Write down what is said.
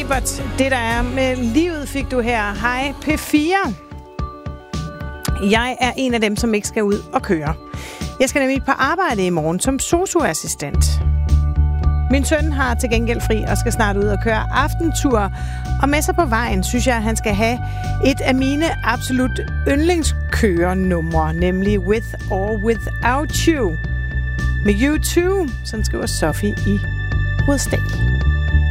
Ebert, det der er med livet, fik du her. Hej P4. Jeg er en af dem, som ikke skal ud og køre. Jeg skal nemlig på arbejde i morgen som sosu-assistent. Min søn har til gengæld fri og skal snart ud og køre aftentur. Og med sig på vejen, synes jeg, at han skal have et af mine absolut yndlingskørenumre, nemlig With or Without You. Med U2, sådan skriver Sofie i Rudsdal.